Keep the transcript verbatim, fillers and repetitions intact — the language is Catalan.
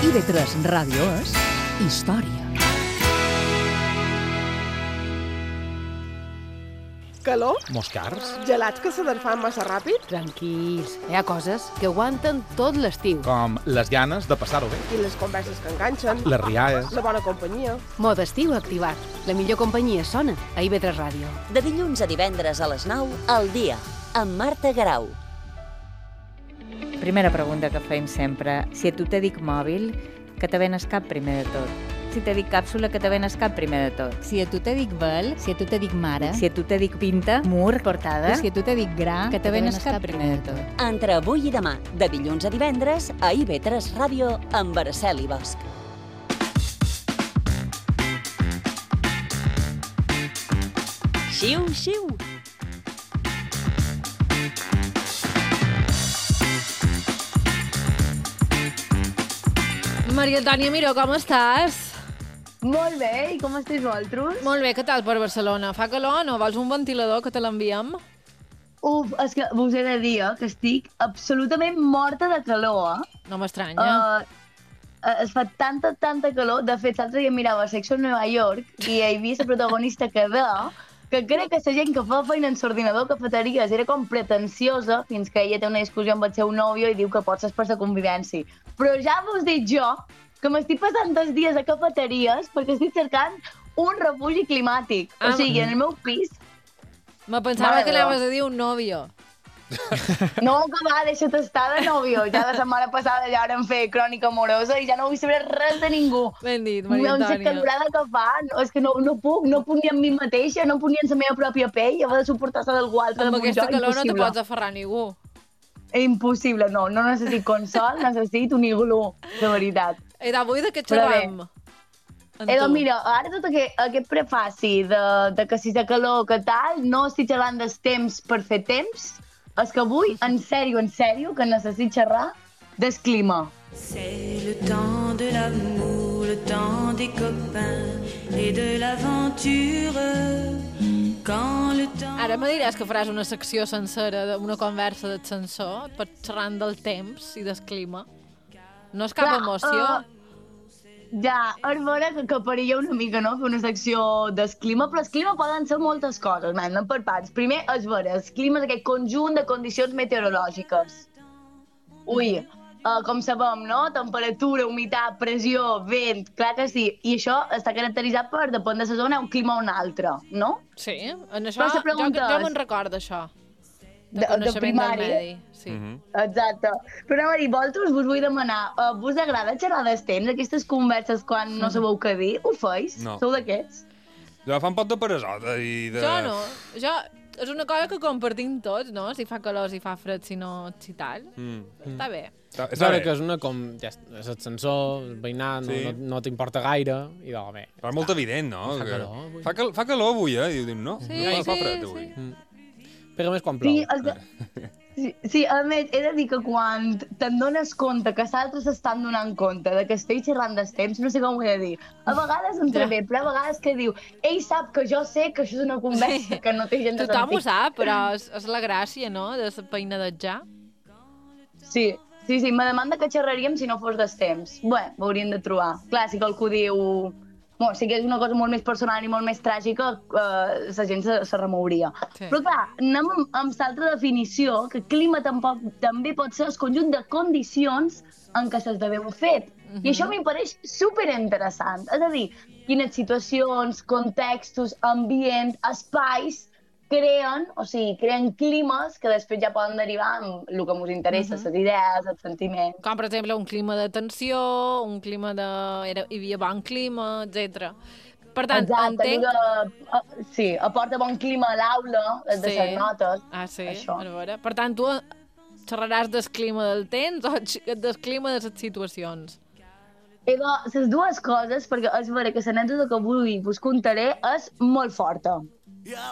I V tres Ràdio és història. Calor? Moscars? Gelats que se desfan massa ràpid? Tranquils, hi ha coses que aguanten tot l'estiu. Com les ganes de passar-ho bé. I les converses que enganxen? Les rialles. La bona companyia? Mod estiu activat. La millor companyia sona a I V tres Ràdio. De dilluns a divendres a les nou, al dia, amb Marta Garau. Primera pregunta que feim sempre. Si a tu te dic mòbil, que te venes cap primer de tot? Si te dic càpsula, que te venes cap primer de tot? Si a tu te dic vel, si a tu te dic mare, Si a tu te dic pinta, mur, portada, i si a tu te dic gra, que te venes cap primer de tot? Entre avui i demà, de dilluns a divendres, a I V tres Ràdio, amb Araceli Bosch. Xiu, xiu! Maria Antònia Miró, com estàs? Molt bé, i com esteu vosaltres? Molt bé, què tal per Barcelona? Fa calor o no? Vols un ventilador que te l'enviem? Uf, és que us he de dir eh, que estic absolutament morta de calor, eh? No m'estranya. Uh, es fa tanta, tanta calor. De fet, l'altre dia mirava Sexo en Nova York i hi havia la protagonista que ve, que crec que la gent que fa feina en l'ordinador cafeteries era com pretensiosa fins que ella té una discussió amb el seu nòvio i diu que pot ser per la convivència. Però ja vos dic jo que m'estic passant dos dies a cafeteries perquè estic cercant un refugi climàtic. Ah, o sigui, en el meu pis... Me pensava Mare que meva. anaves a dir un nòvio. No, que va, deixa't estar de nòvio. Ja la setmana passada ja vam fer crònica amorosa i ja no vull saber res de ningú. Ben dit, Maria Amb la Antònia. calorada que fa, no, és que no, no puc, no puc ni amb mi mateixa, no puc ni en la meva pròpia pell, haver de suportar-se d'algú altre Amb damunt aquesta jo, calor no te impossible. pots aferrar a ningú. Impossible, no, no necessit consol, necessito un iglú, de veritat. I d'avui de què Però bé. xerram? Amb Eh, tu. doncs mira, ara tot aquest, aquest prefaci de, de que si de calor que tal, no estic xerrant dels temps per fer temps, és que avui, en sèrio, en sèrio, que necessit xerrar del clima. C'est le temps de l'amour, le temps des copains et de l'aventure. Quand le temps... Ara me diràs que faràs una secció sencera, una conversa d'ascensor, per xerrant del temps i del clima. No és cap Clar, emoció. eh, Ja, és vera que, que perilla una mica, no?, fer una secció del clima, però el clima poden ser moltes coses, anem per parts. Primer, és vera, el clima és aquest conjunt de condicions meteorològiques. Ui, uh, com sabem, no?, temperatura, humitat, pressió, vent, clar que sí. I això està caracteritzat per, depèn de la zona, un clima o un altre, no? Sí, en això, Però la jo, pregunta jo és- me'n recordo, això. De, De- de coneixement primari. del medi. Sí. Exacte. Però anem a dir, vosaltres vos vull demanar, uh, vos agrada xerrar dels temps, aquestes converses quan no sabeu què dir? Ho feis? No. Sou d'aquests? Jo fa un pot de peresota i de... Jo no. Jo, és una cosa que compartim tots, no? Si fa calor, si fa fred, si no, si tal. Mm. Està bé. Està, És està vera bé. que és una com... Ja, és ascensor, el veïnat, Sí. no, no, no t'importa gaire, i de bé. Però és molt evident, no? Fa Que- calor, avui. Fa, cal, fa calor avui, eh? I diu, no? Sí, fa, fa sí, fred sí. avui. Pega més quan plou. Sí, és que... Sí, sí, a més, he de dir que quan te'n dones compte que els altres s'estan donant compte de que estic xerrant dels temps, no sé com ho he de dir. A vegades em Ja. ve, però a vegades que diu ell sap que jo sé que això és una conversa que no té gent de Tothom ho sentit. sap, però és, és la gràcia, no?, de la peinadejar. Sí, sí, sí, me demanda que xerraríem si no fos dels temps. Bé, ho hauríem de trobar. Clar, si qualcú diu... Bueno, si que és una cosa molt més personal i molt més tràgica, eh, la gent se, se remouria. Sí. Però clar, anem amb, amb l'altra definició, que clima tampoc, també pot ser el conjunt de condicions en què s'esdevé un fet. Mhm. I això m'hi pareix superinteressant. És a dir, quines situacions, contextos, ambients, espais creen, o sigui, creen climes que després ja poden derivar en el que ens interessa, les idees, els sentiments. Com, per exemple, un clima de tensió, un clima de... Era, hi havia bon clima, etcètera. Per tant, Exacte, entenc... que, uh, sí, aporta bon clima a l'aula, les de les notes. Ah, sí? Això. A veure. Per tant, tu xerraràs del clima del temps o x- del clima de les situacions? I de les dues coses, perquè és vera que l'anècdota que avui vos contaré és molt forta.